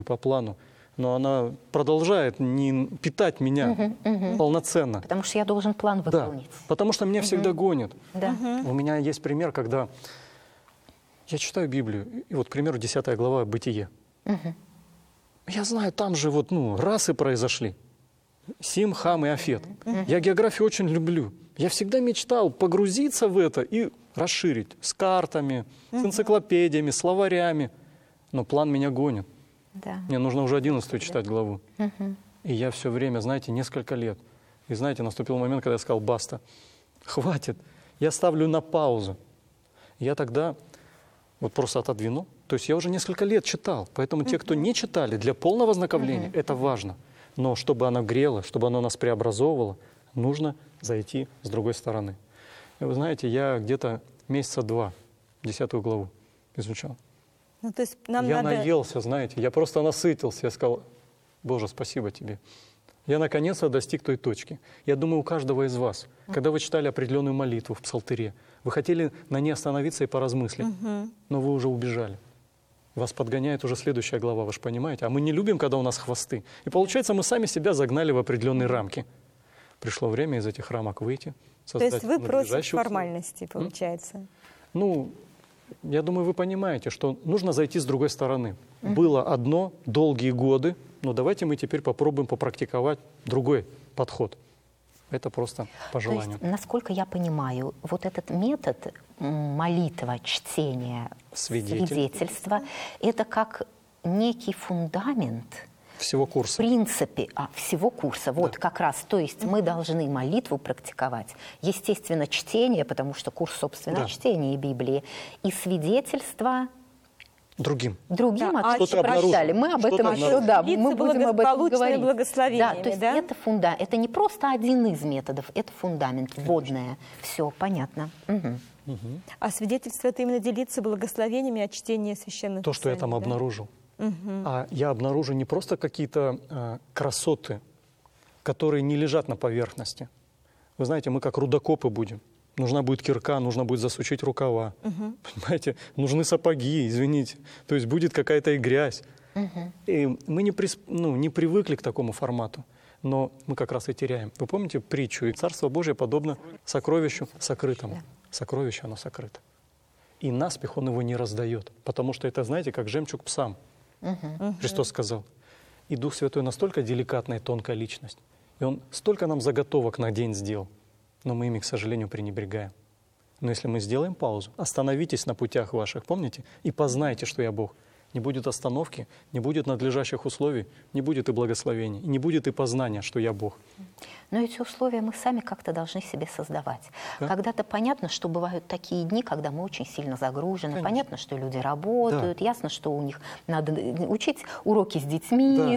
по плану, но она продолжает не питать меня полноценно. Потому что я должен план выполнить. Да, потому что меня всегда гонят. Да. У меня есть пример, когда я читаю Библию, и вот, к примеру, 10 глава «Бытие». Я знаю, там же вот, расы произошли. Сим, Хам и Афет. Я географию очень люблю. Я всегда мечтал погрузиться в это и расширить с картами, с энциклопедиями, словарями. Но план меня гонит. Да. Мне нужно уже 11-ю читать главу. И я все время, знаете, несколько лет. И знаете, наступил момент, когда я сказал: баста, хватит, я ставлю на паузу. Я тогда вот просто отодвину. То есть я уже несколько лет читал. Поэтому те, кто не читали, для полного ознакомления, это важно. Но чтобы оно грело, чтобы оно нас преобразовывало, нужно зайти с другой стороны. И вы знаете, я где-то месяца 2 10 главу изучал. Ну, то есть нам Я надо... наелся, знаете, я просто насытился. Я сказал: Боже, спасибо тебе. Я наконец-то достиг той точки. Я думаю, у каждого из вас, когда вы читали определенную молитву в псалтере, вы хотели на ней остановиться и поразмыслить, но вы уже убежали. Вас подгоняет уже следующая глава, вы же понимаете. А мы не любим, когда у нас хвосты. И получается, мы сами себя загнали в определенные рамки. Пришло время из этих рамок выйти. То есть вы против формальностей, получается? Я думаю, вы понимаете, что нужно зайти с другой стороны. Было одно долгие годы, но давайте мы теперь попробуем попрактиковать другой подход. Это просто по желанию. То есть, насколько я понимаю, вот этот метод молитва, чтение, свидетельства, это как некий фундамент всего курса. В принципе, всего курса. Вот как раз. То есть мы должны молитву практиковать. Естественно, чтение, потому что курс, собственно, чтения Библии. И свидетельство... Другим прощали. Мы об этом еще, мы будем об этом говорить. Да, то есть это фундамент. Это не просто один из методов, это фундамент, вводное. Все понятно. А свидетельство — это именно делиться благословениями от чтения священных писаний. То, что я там обнаружил. А я обнаружу не просто какие-то красоты, которые не лежат на поверхности. Вы знаете, мы как рудокопы будем. Нужна будет кирка, нужно будет засучить рукава. Понимаете, нужны сапоги, извините. То есть будет какая-то и грязь. И мы не привыкли к такому формату. Но мы как раз и теряем. Вы помните притчу? И Царство Божие подобно сокровищу сокрытому. Сокровище, оно сокрыто. И наспех он его не раздает. Потому что это, знаете, как жемчуг псам. Христос сказал. И Дух Святой настолько деликатная и тонкая личность. И Он столько нам заготовок на день сделал. Но мы ими, к сожалению, пренебрегаем. Но если мы сделаем паузу, остановитесь на путях ваших, помните? И познайте, что я Бог. Не будет остановки, не будет надлежащих условий, не будет и благословений, и не будет и познания, что я Бог. Но эти условия мы сами как-то должны себе создавать. Да? Когда-то понятно, что бывают такие дни, когда мы очень сильно загружены. Конечно. Понятно, что люди работают, да. Ясно, что у них надо учить уроки с детьми.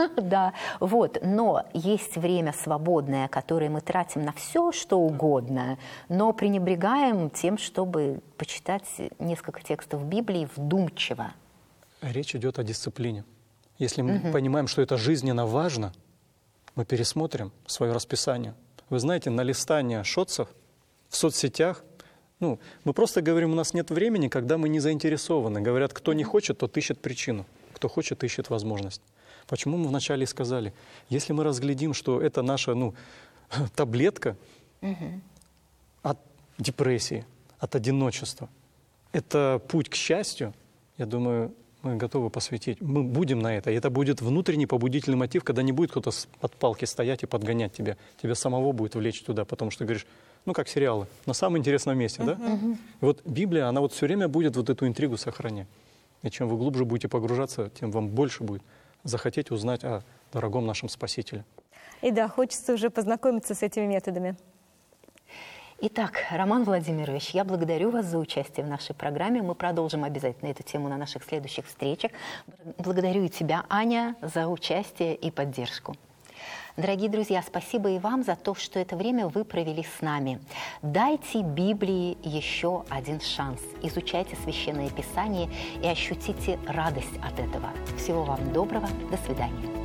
Вот. Но есть время свободное, которое мы тратим на все, что угодно, но пренебрегаем тем, чтобы почитать несколько текстов Библии вдумчиво. Речь идет о дисциплине. Если мы понимаем, что это жизненно важно, мы пересмотрим свое расписание. Вы знаете, на листание шотсов в соцсетях, мы просто говорим, у нас нет времени, когда мы не заинтересованы. Говорят, кто не хочет, тот ищет причину. Кто хочет, ищет возможность. Почему мы вначале сказали, если мы разглядим, что это наша таблетка от депрессии, от одиночества, это путь к счастью, я думаю, мы готовы посвятить. Мы будем на это. И это будет внутренний побудительный мотив, когда не будет кто-то под палки стоять и подгонять тебя. Тебя самого будет влечь туда, потому что говоришь, как сериалы, на самом интересном месте, да? И вот Библия, она все время будет эту интригу сохранять. И чем вы глубже будете погружаться, тем вам больше будет захотеть узнать о дорогом нашем Спасителе. И да, хочется уже познакомиться с этими методами. Итак, Роман Владимирович, я благодарю вас за участие в нашей программе. Мы продолжим обязательно эту тему на наших следующих встречах. Благодарю и тебя, Аня, за участие и поддержку. Дорогие друзья, спасибо и вам за то, что это время вы провели с нами. Дайте Библии еще один шанс. Изучайте Священное Писание и ощутите радость от этого. Всего вам доброго. До свидания.